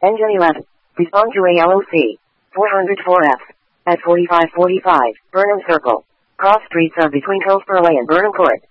Engine 11. Respond to ALOC. 404F. At 4545, Burnham Circle. Cross streets are between Cove Perlay and Burnham Court.